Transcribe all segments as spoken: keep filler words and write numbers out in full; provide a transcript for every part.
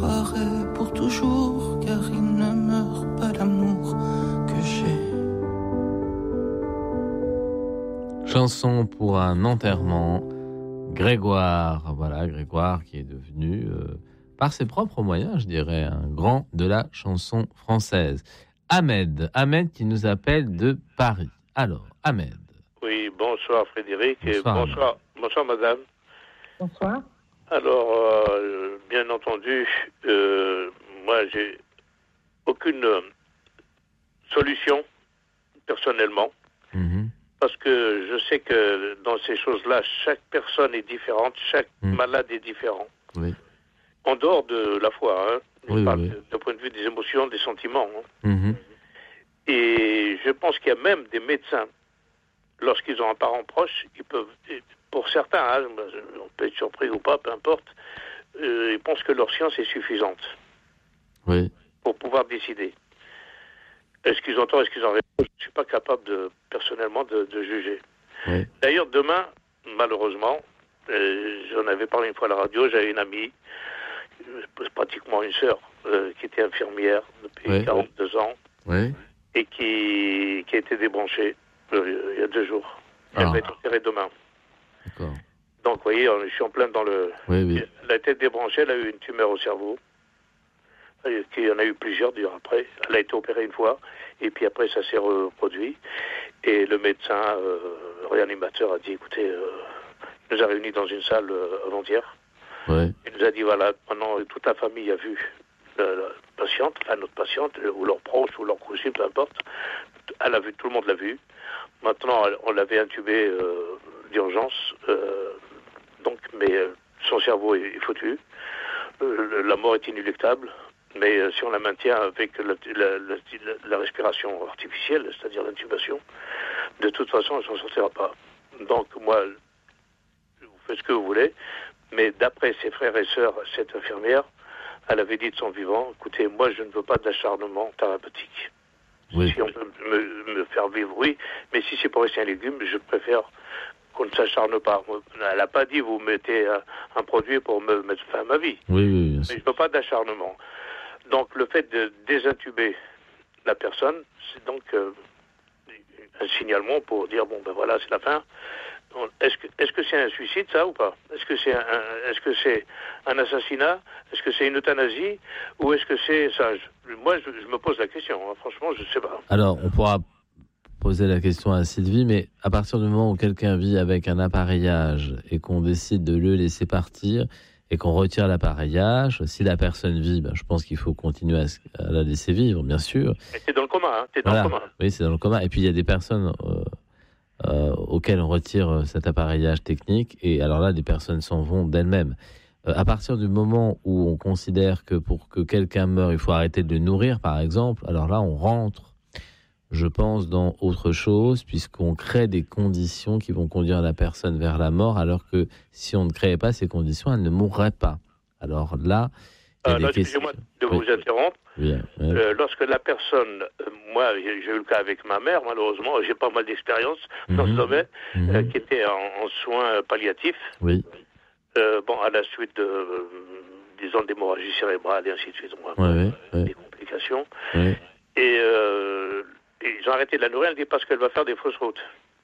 durerait pour toujours, car il ne meurt pas l'amour que j'ai. Chanson pour un enterrement. Grégoire, voilà, Grégoire qui est devenu, euh, par ses propres moyens, je dirais, un grand de la chanson française. Ahmed, Ahmed qui nous appelle de Paris. Alors, Ahmed. Oui, bonsoir Frédéric bonsoir, et bonsoir, bonsoir madame. Bonsoir. Alors, euh, bien entendu, euh, moi j'ai aucune euh, solution personnellement. Mm-hmm. Parce que je sais que dans ces choses-là, chaque personne est différente, chaque mmh. malade est différent. Oui. En dehors de la foi, hein, oui, je parle oui. d'un point de vue des émotions, des sentiments. Hein. Mmh. Et je pense qu'il y a même des médecins, lorsqu'ils ont un parent proche, ils peuvent, pour certains, hein, on peut être surpris ou pas, peu importe, euh, ils pensent que leur science est suffisante oui. pour pouvoir décider. Est-ce qu'ils ont tort, est-ce qu'ils ont raison? Je ne suis pas capable, de, personnellement, de, de juger. Oui. D'ailleurs, demain, malheureusement, euh, j'en avais parlé une fois à la radio, j'avais une amie, euh, pratiquement une sœur, euh, qui était infirmière depuis oui. quarante-deux ans, oui. et qui, qui a été débranchée euh, il y a deux jours. Ah. Elle va être opérée demain. D'accord. Donc, vous voyez, je suis en plein dans le... Oui, oui. Elle a été débranchée, elle a eu une tumeur au cerveau. Il y en a eu plusieurs d'ailleurs après. Elle a été opérée une fois et puis après ça s'est reproduit. Et le médecin euh, réanimateur a dit écoutez, euh, il nous a réunis dans une salle euh, avant-hier. Ouais. Il nous a dit voilà, maintenant toute la famille a vu la, la patiente, enfin notre patiente, ou leurs proches, ou leurs cousins, peu importe. Elle a vu, tout le monde l'a vu. Maintenant on l'avait intubée euh, d'urgence, euh, donc, mais euh, son cerveau est, est foutu. Euh, la mort est inéluctable. Mais euh, si on la maintient avec la, la, la, la respiration artificielle, c'est-à-dire l'intubation, de toute façon, elle ne s'en sortira pas. Donc, moi, vous faites ce que vous voulez, mais d'après ses frères et sœurs, cette infirmière, elle avait dit de son vivant, écoutez, moi, je ne veux pas d'acharnement thérapeutique. Oui. Si on peut me, me faire vivre, oui, mais si c'est pour rester un légume, je préfère qu'on ne s'acharne pas. Elle n'a pas dit, vous mettez un, un produit pour me mettre fin à ma vie. Oui, oui. Mais je ne veux pas d'acharnement. Donc, le fait de désintuber la personne, c'est donc euh, un signalement pour dire, bon, ben voilà, c'est la fin. Est-ce que, est-ce que c'est un suicide, ça, ou pas? Est-ce que c'est un, est-ce que c'est un assassinat? Est-ce que c'est une euthanasie? Ou est-ce que c'est ça? je, Moi, je, je me pose la question. Hein. Franchement, je ne sais pas. Alors, on pourra poser la question à Sylvie, mais à partir du moment où quelqu'un vit avec un appareillage et qu'on décide de le laisser partir, et qu'on retire l'appareillage, si la personne vit, ben, je pense qu'il faut continuer à, à la laisser vivre, bien sûr. Mais c'est dans le coma, hein, c'est dans voilà. le coma. Oui, c'est dans le coma. Et puis il y a des personnes euh, euh, auxquelles on retire cet appareillage technique, et alors là, des personnes s'en vont d'elles-mêmes. Euh, à partir du moment où on considère que pour que quelqu'un meure, il faut arrêter de le nourrir, par exemple, alors là, on rentre, je pense, dans autre chose, puisqu'on crée des conditions qui vont conduire la personne vers la mort, alors que si on ne créait pas ces conditions, elle ne mourrait pas. Alors là, il y a euh, des là, questions. Excusez-moi de vous oui. interrompre. Oui, oui. Euh, lorsque la personne, euh, moi j'ai, j'ai eu le cas avec ma mère, malheureusement, j'ai pas mal d'expérience mm-hmm. dans ce domaine, mm-hmm. euh, qui était en, en soins palliatifs. Oui. Euh, bon, à la suite de, euh, disons, d'hémorragie cérébrale et ainsi de suite, moi, oui, euh, oui, des complications. Oui. Et euh, ils ont arrêté de la nourrir, elle dit parce qu'elle va faire des fausses routes.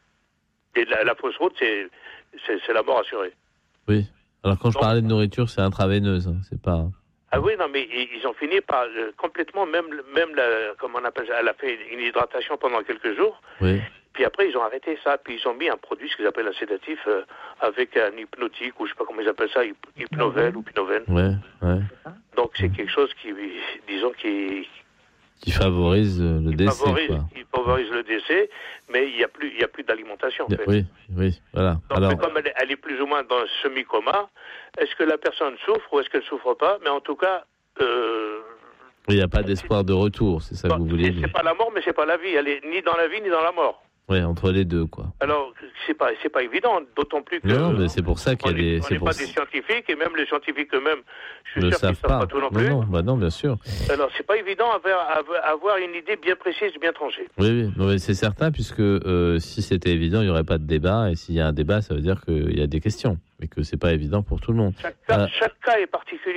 Et la, la fausse route, c'est, c'est, c'est la mort assurée. Oui. Alors quand je Donc, parlais de nourriture, c'est intraveineuse, hein, c'est pas... Ah oui, non, mais ils, ils ont fini par euh, complètement, même, même la, comment on appelle ça, elle a fait une hydratation pendant quelques jours. Oui. Puis après, ils ont arrêté ça. Puis ils ont mis un produit, ce qu'ils appellent un sédatif, euh, avec un hypnotique, ou je sais pas comment ils appellent ça, hypnovel ou pinovène. Ouais, ouais. Donc c'est quelque chose qui, disons, qui... Qui favorise le qui décès, favorise, quoi. Qui favorise le décès, mais il n'y a plus, il y a plus d'alimentation, en fait. Oui, oui, voilà. Donc, Alors... comme elle, elle est plus ou moins dans un semi-coma, est-ce que la personne souffre ou est-ce qu'elle ne souffre pas? Mais en tout cas... Euh, il n'y a pas d'espoir de retour, c'est ça bon, que vous voulez c'est, dire. C'est pas la mort, mais c'est pas la vie. Elle est ni dans la vie, ni dans la mort. Oui, entre les deux, quoi. Alors, c'est pas, c'est pas évident, d'autant plus que... Non, mais c'est pour ça qu'il y a des... On n'est pas des scientifiques, et même les scientifiques eux-mêmes, je suis ne sûr qu'ils ne savent pas. pas tout non, non plus. Non, bah non, bien sûr. Alors, c'est pas évident avoir, avoir une idée bien précise, bien tranchée. Oui, oui, non, mais c'est certain, puisque euh, si c'était évident, il n'y aurait pas de débat, et s'il y a un débat, ça veut dire qu'il y a des questions, mais que c'est pas évident pour tout le monde. Chaque cas, euh... chaque cas est particulier.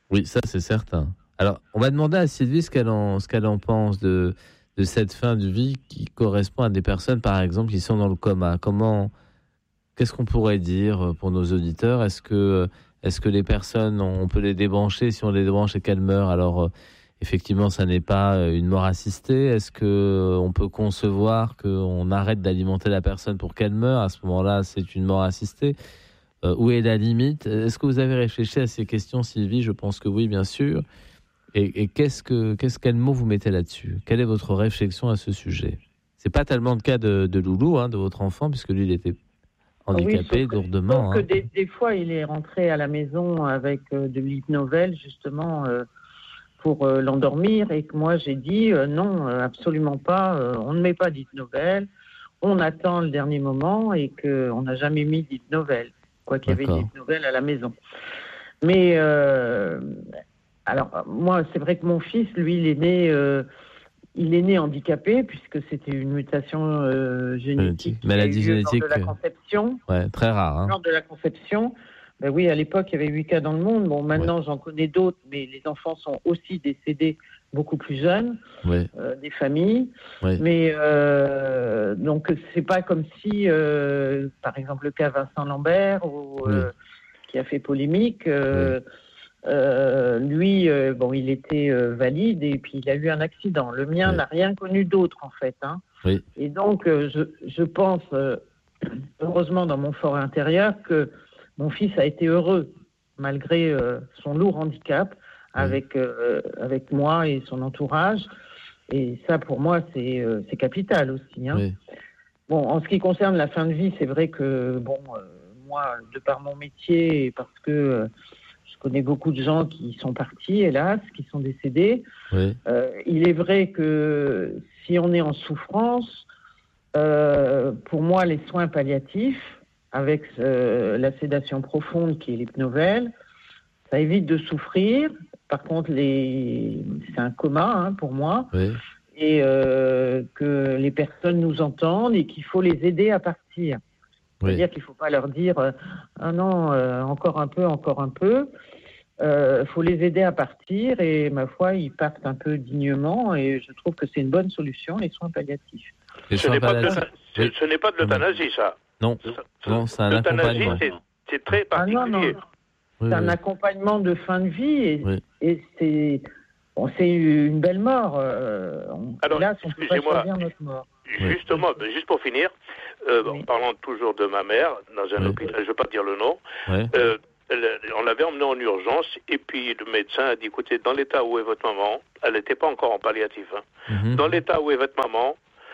Oui, ça c'est certain. Alors, on va demander à Sylvie ce qu'elle en, ce qu'elle en pense de, de cette fin de vie qui correspond à des personnes, par exemple, qui sont dans le coma. Comment, qu'est-ce qu'on pourrait dire pour nos auditeurs ? Est-ce que, est-ce que les personnes, on peut les débrancher ? Si on les débranche et qu'elles meurent, alors effectivement, ça n'est pas une mort assistée. Est-ce qu'on peut concevoir qu'on arrête d'alimenter la personne pour qu'elle meure ? À ce moment-là, c'est une mort assistée. Euh, où est la limite ? Est-ce que vous avez réfléchi à ces questions, Sylvie ? Je pense que oui, bien sûr. Et, et qu'est-ce que, qu'est-ce, quel mot vous mettez là-dessus ? Quelle est votre réflexion à ce sujet ? C'est pas tellement le cas de, de Loulou, hein, de votre enfant, puisque lui, il était handicapé, oui, lourdement. Que hein. des, des fois, il est rentré à la maison avec euh, de l'hypnovel, justement, euh, pour euh, l'endormir. Et que moi, j'ai dit, euh, non, euh, absolument pas, euh, on ne met pas d'hypnovel. On attend le dernier moment et qu'on n'a jamais mis d'hypnovel, quoi qu'il y avait d'hypnovel à la maison. Mais... Euh, Alors, moi, c'est vrai que mon fils, lui, il est né, euh, il est né handicapé, puisque c'était une mutation euh, génétique. Maladie génétique. Lors de la conception. Ouais, très rare. Hein. Lors de la conception. Ben oui, à l'époque, il y avait huit cas dans le monde. Bon, maintenant, ouais. j'en connais d'autres, mais les enfants sont aussi décédés beaucoup plus jeunes, ouais. euh, des familles. Ouais. Mais, euh, donc, c'est pas comme si, euh, par exemple, le cas Vincent Lambert, ou, euh, ouais. qui a fait polémique, euh, ouais. Euh, lui, euh, bon, il était euh, valide et puis il a eu un accident. Le mien oui. n'a rien connu d'autre, en fait. Hein. Oui. Et donc, euh, je, je pense, euh, heureusement dans mon fort intérieur, que mon fils a été heureux, malgré euh, son lourd handicap, oui. avec, euh, avec moi et son entourage. Et ça, pour moi, c'est, euh, c'est capital aussi. Hein. Oui. Bon, en ce qui concerne la fin de vie, c'est vrai que, bon, euh, moi, de par mon métier et parce que... Euh, Je connais beaucoup de gens qui sont partis, hélas, qui sont décédés. Oui. Euh, il est vrai que si on est en souffrance, euh, pour moi, les soins palliatifs, avec euh, la sédation profonde qui est l'hypnovel, ça évite de souffrir. Par contre, les... c'est un coma hein, pour moi. Oui. Et euh, que les personnes nous entendent et qu'il faut les aider à partir. C'est-à-dire oui. qu'il ne faut pas leur dire euh, « Ah non, euh, encore un peu, encore un peu ». Il euh, faut les aider à partir et, ma foi, ils partent un peu dignement et je trouve que c'est une bonne solution, les soins palliatifs. Les ce, soins n'est palliatifs. Pas de, oui. ce n'est pas de l'euthanasie, ça. Non, ça, non c'est un accompagnement. C'est, c'est très particulier. Ah non, non. Oui, c'est oui. un accompagnement de fin de vie et, oui. et c'est, bon, c'est une belle mort. Euh, Alors, là, on peut pas choisir notre mort. Justement, oui. juste pour finir, euh, oui. en parlant toujours de ma mère, dans un oui. hôpital, je ne vais pas dire le nom, oui. euh, on l'avait emmenée en urgence et puis le médecin a dit, écoutez, dans l'état où est votre maman, elle n'était pas encore en palliatif, hein, mm-hmm. dans l'état où est votre maman,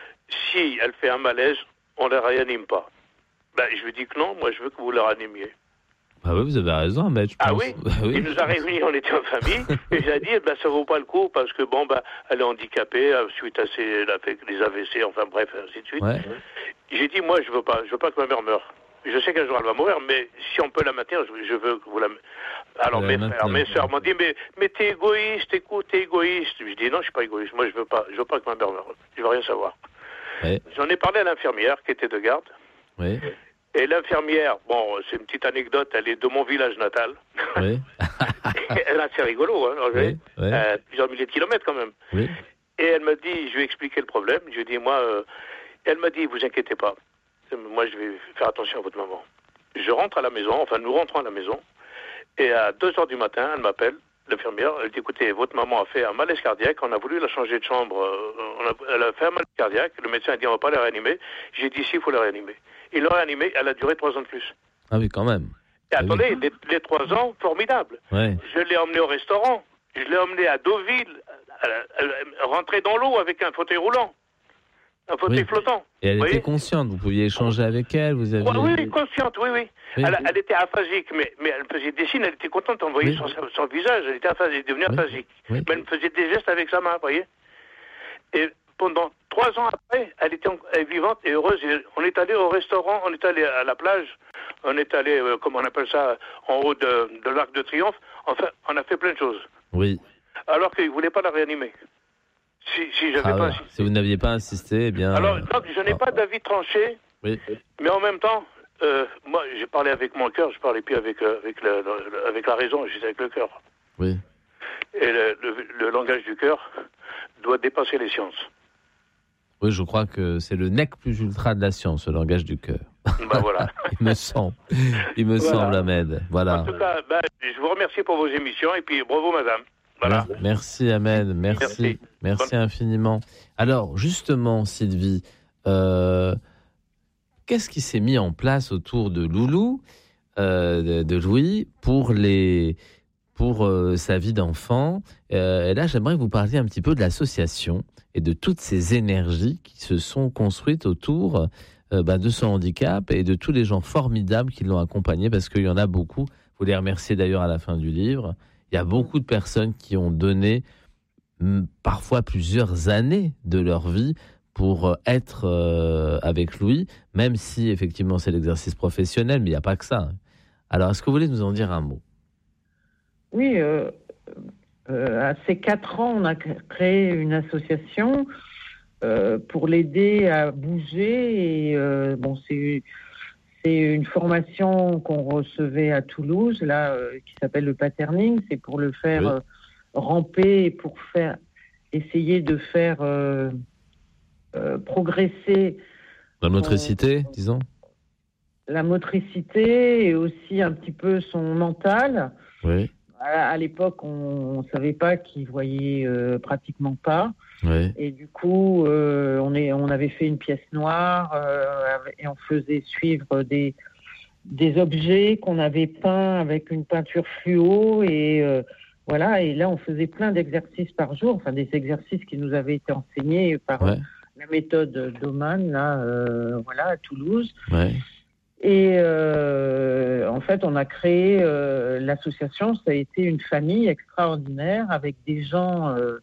si elle fait un malaise, on ne la réanime pas. Ben, je lui dis que non, moi je veux que vous la réanimiez. Ah oui, vous avez raison, mais je pense... Ah oui, oui. Il nous a réunis, on était en famille, et j'ai dit, ben, ça vaut pas le coup, parce que bon, ben, elle est handicapée, suite à ses, elle a fait des A V C, enfin bref, ainsi de suite. Ouais. J'ai dit, moi, je veux pas, je veux pas que ma mère meure. Je sais qu'un jour elle va mourir, mais si on peut la maintenir, je, je veux que vous la... Alors mes frères, mes sœurs m'ont dit, mais, mais t'es égoïste, écoute, t'es égoïste. Je dis, non, je suis pas égoïste, moi je veux pas, je veux pas que ma mère meure, je veux rien savoir. Ouais. J'en ai parlé à l'infirmière, qui était de garde. Oui. Et l'infirmière, bon, c'est une petite anecdote, elle est de mon village natal. Oui. Elle est assez rigolo, hein, oui, oui. Euh, plusieurs milliers de kilomètres quand même. Oui. Et elle m'a dit, je lui ai expliqué le problème, je lui ai dit, moi, euh, elle m'a dit, vous inquiétez pas, moi je vais faire attention à votre maman. Je rentre à la maison, enfin nous rentrons à la maison, et à deux heures du matin, elle m'appelle, l'infirmière, elle dit, écoutez, votre maman a fait un malaise cardiaque, on a voulu la changer de chambre, on a, elle a fait un malaise cardiaque, le médecin a dit, on va pas la réanimer. J'ai dit, si, il faut la réanimer. Il l'a réanimée, elle a duré trois ans de plus. Ah oui, quand même. Et attendez, les, les trois ans, formidable. Ouais. Je l'ai emmenée au restaurant, je l'ai emmenée à Deauville, elle, elle, elle rentrait dans l'eau avec un fauteuil roulant, un fauteuil oui. flottant. Et elle était consciente, vous pouviez échanger avec elle, vous avez... Oui, oui, consciente, oui, oui. oui. Elle, elle était aphasique, mais, mais elle faisait des signes, elle était contente d'envoyer oui. son, son visage, elle était aphasique, elle est devenue oui. aphasique. Oui. Mais elle faisait des gestes avec sa main, vous voyez. Et pendant trois ans après, elle était en, elle est vivante et heureuse. Et on est allé au restaurant, on est allé à la plage, on est allé, euh, comment on appelle ça, en haut de, de l'Arc de Triomphe. Enfin, on a fait plein de choses. Oui. Alors qu'ils ne voulaient pas la réanimer. Si, si j'avais ah pas ouais. insisté. Si vous n'aviez pas insisté, eh bien... Alors, donc, je n'ai ah. pas d'avis tranché, oui. mais en même temps, euh, moi, j'ai parlé avec mon cœur, je parlais plus avec, euh, avec, la, avec la raison, j'étais avec le cœur. Oui. Et le, le, le langage du cœur doit dépasser les sciences. Oui, je crois que c'est le nec plus ultra de la science, le langage du cœur. Ben voilà. Il me semble, il me voilà. semble, Ahmed. Voilà. En tout cas, ben, je vous remercie pour vos émissions et puis bravo, madame. Voilà. Merci, Ahmed. Merci. Merci, Merci infiniment. Alors, justement, Sylvie, euh, qu'est-ce qui s'est mis en place autour de Loulou, euh, de, de Louis, pour les... pour euh, sa vie d'enfant. Euh, et là, j'aimerais que vous parliez un petit peu de l'association et de toutes ces énergies qui se sont construites autour euh, bah, de son handicap et de tous les gens formidables qui l'ont accompagné, parce qu'il y en a beaucoup. Vous les remerciez d'ailleurs à la fin du livre. Il y a beaucoup de personnes qui ont donné m- parfois plusieurs années de leur vie pour euh, être euh, avec Louis, même si effectivement c'est l'exercice professionnel, mais il n'y a pas que ça. Hein. Alors, est-ce que vous voulez nous en dire un mot ? Oui, euh, euh, à ces quatre ans, on a créé une association euh, pour l'aider à bouger. Et euh, bon, c'est, c'est une formation qu'on recevait à Toulouse, là, euh, qui s'appelle le patterning. C'est pour le faire oui. euh, ramper, pour faire essayer de faire euh, euh, progresser la motricité, son, disons. La motricité et aussi un petit peu son mental. Oui. À l'époque, on ne savait pas qu'il voyait euh, pratiquement pas. Oui. Et du coup, euh, on, est, on avait fait une pièce noire euh, et on faisait suivre des, des objets qu'on avait peints avec une peinture fluo. Et, euh, voilà, et là, on faisait plein d'exercices par jour, enfin des exercices qui nous avaient été enseignés par ouais. la méthode d'Oman, là, euh, voilà, à Toulouse. Ouais. Et euh, en fait, on a créé euh, l'association. Ça a été une famille extraordinaire avec des gens, euh,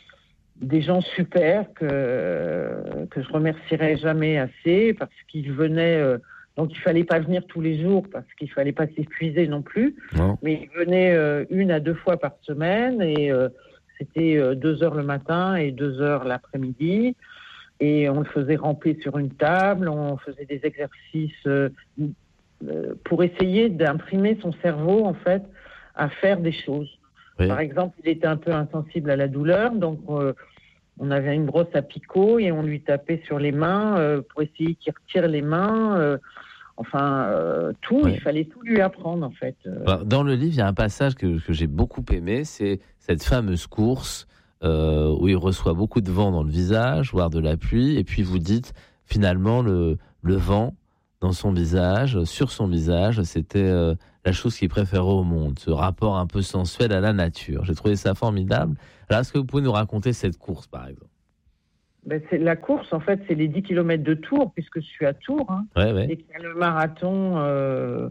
des gens super que que je remercierai jamais assez parce qu'ils venaient. Euh, donc, il fallait pas venir tous les jours parce qu'il fallait pas s'épuiser non plus. Non. Mais ils venaient euh, une à deux fois par semaine et euh, c'était euh, deux heures le matin et deux heures l'après-midi. Et on le faisait ramper sur une table, on faisait des exercices euh, pour essayer d'imprimer son cerveau, en fait, à faire des choses. Oui. Par exemple, il était un peu insensible à la douleur, donc euh, on avait une brosse à picot et on lui tapait sur les mains euh, pour essayer qu'il retire les mains. Euh, enfin, euh, tout, oui. Il fallait tout lui apprendre, en fait. Dans le livre, il y a un passage que, que j'ai beaucoup aimé, c'est cette fameuse course Euh, où il reçoit beaucoup de vent dans le visage, voire de la pluie, et puis vous dites finalement le, le vent dans son visage, sur son visage, c'était euh, la chose qu'il préférait au monde, ce rapport un peu sensuel à la nature. J'ai trouvé ça formidable. Alors, est-ce que vous pouvez nous raconter cette course, par exemple ? Ben, c'est, la course, en fait, c'est les dix kilomètres de Tours, puisque je suis à Tours, hein, ouais, ouais. et qu'il y a le marathon euh,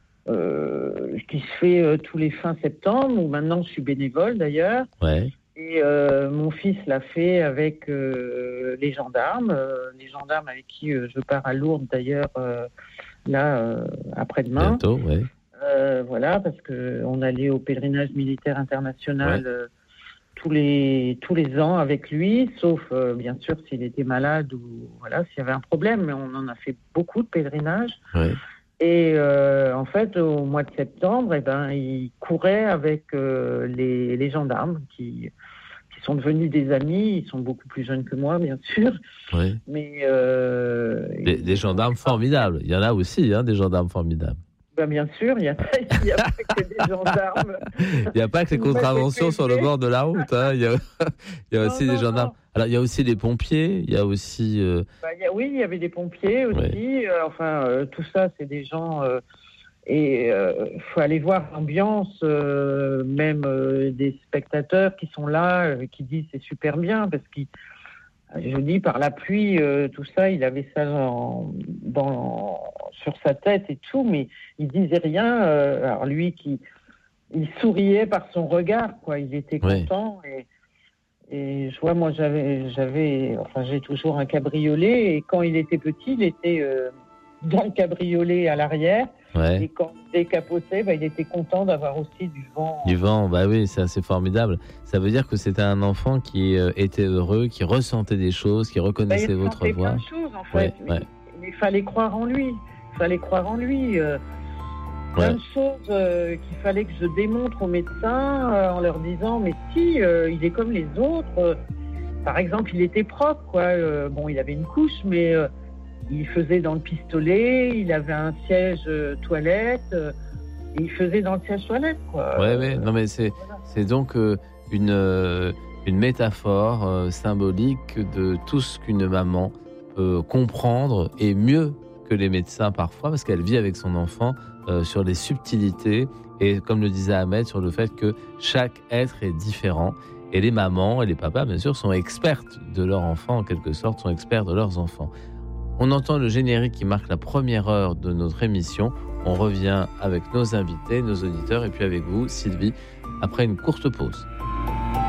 euh, qui se fait euh, tous les fins septembre, où maintenant je suis bénévole d'ailleurs. Ouais. Et euh, mon fils l'a fait avec euh, les gendarmes, euh, les gendarmes avec qui euh, je pars à Lourdes d'ailleurs, euh, là, euh, après-demain. Bientôt, oui. Euh, voilà, parce qu'on allait au pèlerinage militaire international ouais. euh, tous, les, tous les ans avec lui, sauf euh, bien sûr s'il était malade ou voilà, s'il y avait un problème, mais on en a fait beaucoup de pèlerinages. Ouais. Et euh, en fait, au mois de septembre, eh ben, il courait avec euh, les, les gendarmes qui, qui sont devenus des amis. Ils sont beaucoup plus jeunes que moi, bien sûr. Oui. Mais euh, des, des gendarmes formidables. Il y en a aussi, hein, des gendarmes formidables. Ben bien sûr, il n'y a, y a pas que des gendarmes. Il n'y a pas que les contraventions sur le bord de la route. Hein. Il y a, il y a non, aussi non, des gendarmes. Non. Alors, il y a aussi des pompiers. Il y a aussi. Euh... Ben, il y a, oui, il y avait des pompiers aussi. Ouais. Euh, enfin, euh, tout ça, c'est des gens. Euh, et il euh, faut aller voir l'ambiance, euh, même euh, des spectateurs qui sont là, euh, qui disent c'est super bien parce qu'ils. Je dis, par la pluie, euh, tout ça, il avait ça dans, dans, sur sa tête et tout, mais il disait rien. Euh, alors lui, qui, il souriait par son regard, quoi. Il était content. Oui. Et, et je vois, moi, j'avais, j'avais, enfin, j'ai toujours un cabriolet. Et quand il était petit, il était euh, dans le cabriolet à l'arrière. Ouais. Et quand il décapotait, bah, il était content d'avoir aussi du vent. Du vent, bah oui, c'est assez formidable. Ça veut dire que c'était un enfant qui euh, était heureux, qui ressentait des choses, qui reconnaissait bah, votre voix. Il plein de choses, en fait. Ouais, mais, ouais. mais il fallait croire en lui. Il fallait croire en lui. Euh, plein de choses euh, qu'il fallait que je démontre aux médecins euh, en leur disant mais si, euh, il est comme les autres. Euh, par exemple, il était propre, quoi. Euh, bon, il avait une couche, mais euh, il faisait dans le pistolet, il avait un siège euh, toilette, euh, et il faisait dans le siège toilette, quoi. Ouais, ouais. Non, mais c'est, voilà. c'est donc euh, une, euh, une métaphore euh, symbolique de tout ce qu'une maman peut comprendre, et mieux que les médecins parfois, parce qu'elle vit avec son enfant euh, sur les subtilités, et comme le disait Ahmed, sur le fait que chaque être est différent. Et les mamans et les papas, bien sûr, sont expertes de leur enfant, en quelque sorte, sont experts de leurs enfants. On entend le générique qui marque la première heure de notre émission. On revient avec nos invités, nos auditeurs, et puis avec vous, Sylvie, après une courte pause.